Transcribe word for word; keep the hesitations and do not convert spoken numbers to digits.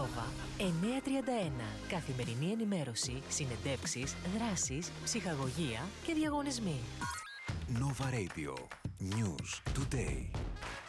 Nova εννιακόσια τριάντα ένα. Καθημερινή ενημέρωση, συνεντεύξεις, δράσεις, ψυχαγωγία και διαγωνισμοί. Nova Radio. News Today.